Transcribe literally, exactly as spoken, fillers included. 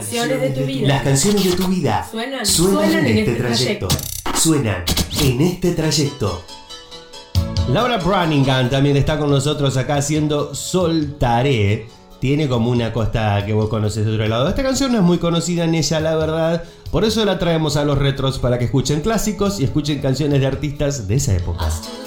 canciones de tu vida. Las canciones de tu vida Suenan, suenan, suenan en, este trayecto. trayecto. Suenan en este trayecto. Laura Branigan también está con nosotros acá haciendo Soltaré. Tiene como una costa que vos conoces de otro lado. Esta canción no es muy conocida en ella, la verdad. Por eso la traemos a los retros para que escuchen clásicos y escuchen canciones de artistas de esa época.